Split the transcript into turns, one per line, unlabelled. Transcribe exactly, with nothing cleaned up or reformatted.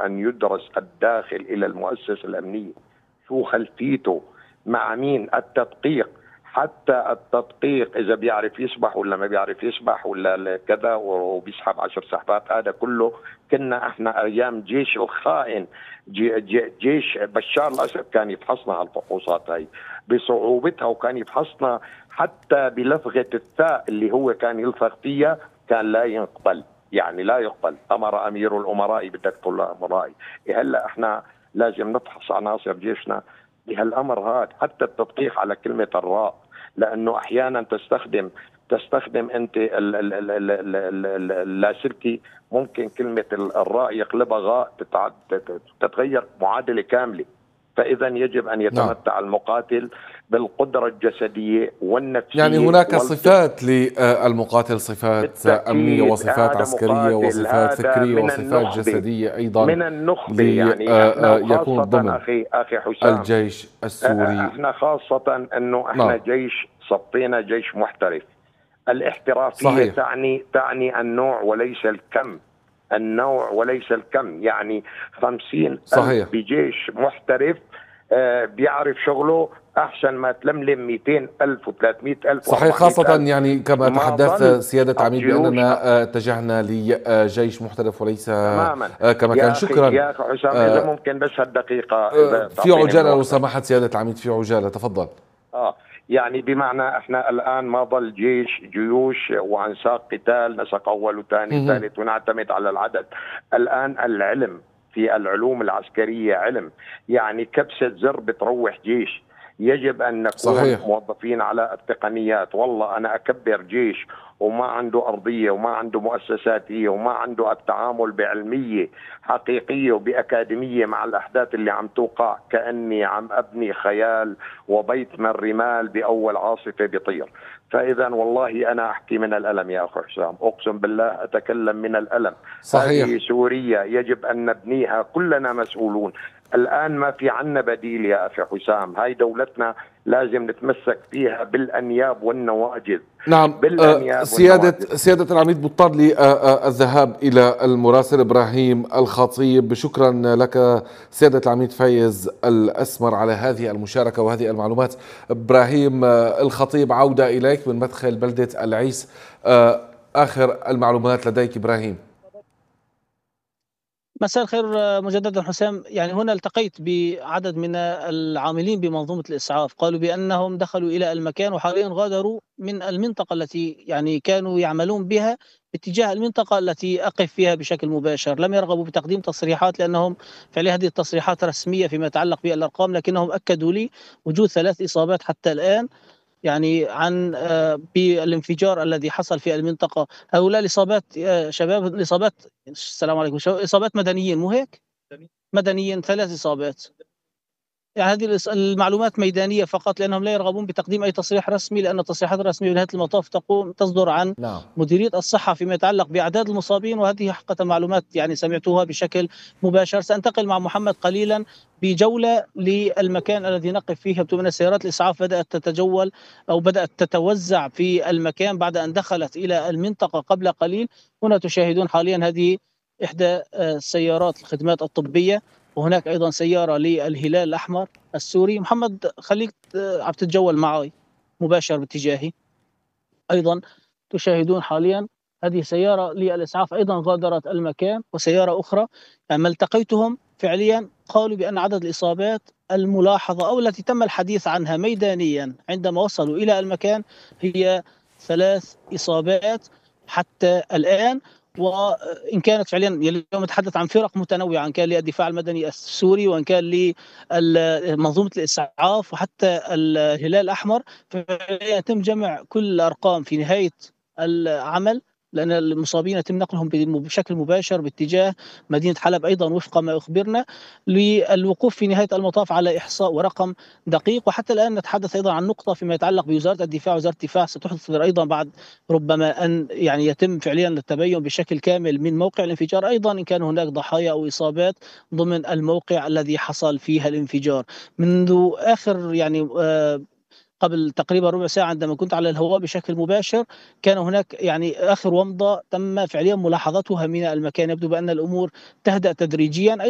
أن يدرس الداخل إلى المؤسسة الأمنية، شو خلفيته، مع مين، التدقيق، حتى التدقيق إذا بيعرف يسبح ولا ما بيعرف يسبح ولا كذا وبيسحب عشر سحبات، هذا كله كنا احنا أيام جيش الخائن جي جي جيش بشار الأسد كان يفحصنا على الفحوصات هاي بصعوبتها، وكان يفحصنا حتى بلفظة الثاء اللي هو كان يلفظ فيها كان لا يقبل، يعني لا يقبل. أمر أمير الأمراء بدك تقول له أمرائي. هلا احنا لازم نفحص عناصر جيشنا بهالأمر هذا، حتى التدقيق على كلمة الراء، لأنه أحيانا تستخدم تستخدم أنت اللاسلكي، ممكن كلمة الراء يقلبها غاء، تتغير معادلة كاملة. فإذا يجب أن يتمتع نعم. المقاتل بالقدرة الجسدية والنفسية.
يعني هناك صفات للمقاتل، صفات أمنية وصفات عسكرية وصفات فكرية وصفات جسدية أيضا
من النخبة. يعني احنا
يكون ضمن
أخي أخي حسام
الجيش السوري.
احنا خاصة أنه احنا نعم. جيش صفينا جيش محترف. الاحترافية صحيح. تعني تعني النوع وليس الكم، النوع وليس الكم. يعني خمسين ألف بجيش محترف آه بيعرف شغله أحسن ما تلملم مئتين ألف وثلاثمئة ألف.
صحيح، خاصة ألف. يعني كما تحدث سيادة عميد بأننا اتجهنا لجيش محترف وليس
تماما
كما كان. شكرا
يا أخي حسام. آه إذا ممكن بس هالدقيقة
في عجالة لو سمحت سيادة العميد، في عجالة تفضل.
آه يعني بمعنى احنا الان ما ضل جيش جيوش وعن ساق قتال نسق اول وثاني وثالث ونعتمد على العدد. الان العلم في العلوم العسكرية علم، يعني كبسة زر بتروح جيش. يجب أن نكون صحيح. موظفين على التقنيات. والله أنا أكبر جيش وما عنده أرضية وما عنده مؤسساتية وما عنده التعامل بعلمية حقيقية وبأكاديمية مع الأحداث اللي عم توقع، كأني عم أبني خيال وبيت من الرمال بأول عاصفة بيطير. فإذا والله أنا أحكي من الألم يا أخي حسام، أقسم بالله أتكلم من الألم.
صحيح.
هذه سوريا يجب أن نبنيها، كلنا مسؤولون. الآن ما في عنا بديل يا أخي حسام. هاي دولتنا لازم نتمسك فيها بالأنياب والنواجذ.
نعم. بالأنياب سيادة والنواجذ. سيادة العميد مضطر لي الذهاب إلى المراسل إبراهيم الخطيب. شكرا لك سيادة العميد فايز الأسمر على هذه المشاركة وهذه المعلومات. إبراهيم الخطيب، عودة إليك من مدخل بلدة العيس. آخر المعلومات لديك إبراهيم.
مساء الخير مجددا حسام. يعني هنا التقيت بعدد من العاملين بمنظومة الإسعاف، قالوا بأنهم دخلوا إلى المكان وحاليا غادروا من المنطقة التي يعني كانوا يعملون بها باتجاه المنطقة التي أقف فيها بشكل مباشر. لم يرغبوا بتقديم تصريحات لأنهم فعليا هذه التصريحات رسمية فيما يتعلق بالأرقام، لكنهم أكدوا لي وجود ثلاث إصابات حتى الآن يعني عن بالانفجار الذي حصل في المنطقة. هؤلاء الإصابات شباب، الإصابات السلام عليكم، إصابات مدنيين مو هيك؟ مدنيين، ثلاث إصابات. يعني هذه المعلومات ميدانية فقط، لأنهم لا يرغبون بتقديم أي تصريح رسمي، لأن التصريحات الرسمية بنهاية المطاف تقوم تصدر عن نعم. مديرية الصحة فيما يتعلق بأعداد المصابين، وهذه حقيقة معلومات يعني سمعتوها بشكل مباشر. سأنتقل مع محمد قليلا بجولة للمكان الذي نقف فيه. يبدو أن سيارات الإسعاف بدأت تتجول أو بدأت تتوزع في المكان بعد أن دخلت إلى المنطقة قبل قليل. هنا تشاهدون حاليا هذه إحدى سيارات الخدمات الطبية، وهناك أيضا سيارة للهلال الأحمر السوري. محمد خليك عم تتجول معي مباشر باتجاهي. أيضا تشاهدون حاليا هذه سيارة للإسعاف أيضا غادرت المكان، وسيارة أخرى. يعني التقيتهم فعليا قالوا بأن عدد الإصابات الملاحظة أو التي تم الحديث عنها ميدانيا عندما وصلوا إلى المكان هي ثلاث إصابات حتى الآن. وإن كانت فعليا اليوم نتحدث عن فرق متنوعة، إن كان للدفاع المدني السوري وإن كان لمنظومة الإسعاف وحتى الهلال الأحمر، فيتم جمع كل الأرقام في نهاية العمل، لأن المصابين يتم نقلهم بشكل مباشر باتجاه مدينة حلب أيضا وفق ما أخبرنا، للوقوف في نهاية المطاف على إحصاء ورقم دقيق. وحتى الآن نتحدث أيضا عن نقطة فيما يتعلق بوزارة الدفاع. وزارة الدفاع ستحضر أيضا بعد ربما أن يعني يتم فعليا التبين بشكل كامل من موقع الانفجار، أيضا إن كان هناك ضحايا أو إصابات ضمن الموقع الذي حصل فيها الانفجار. منذ آخر يعني آه قبل تقريبا ربع ساعة عندما كنت على الهواء بشكل مباشر، كان هناك يعني آخر ومضة تم فعليا ملاحظتها من المكان. يبدو بأن الأمور تهدأ تدريجيا.